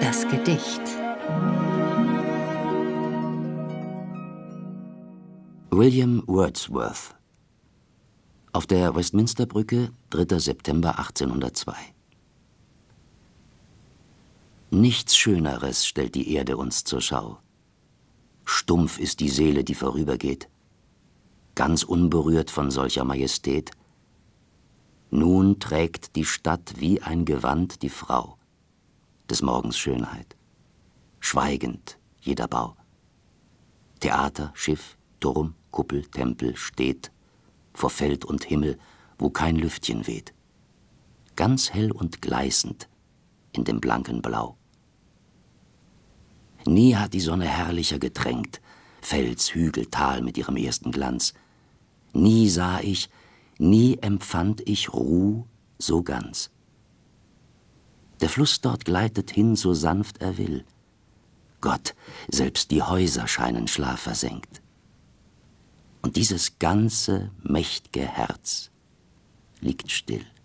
Das Gedicht. William Wordsworth. Auf der Westminsterbrücke, 3. September 1802. Nichts Schöneres stellt die Erde uns zur Schau. Stumpf ist die Seele, die vorübergeht, ganz unberührt von solcher Majestät. Nun trägt die Stadt wie ein Gewand die Frau des Morgens Schönheit. Schweigend jeder Bau. Theater, Schiff, Turm, Kuppel, Tempel steht vor Feld und Himmel, wo kein Lüftchen weht. Ganz hell und gleißend in dem blanken Blau. Nie hat die Sonne herrlicher getränkt, Fels, Hügel, Tal mit ihrem ersten Glanz. Nie sah ich, nie empfand ich Ruh so ganz. Der Fluss dort gleitet hin, so sanft er will. Gott, selbst die Häuser scheinen schlafversenkt. Und dieses ganze mächt'ge Herz liegt still.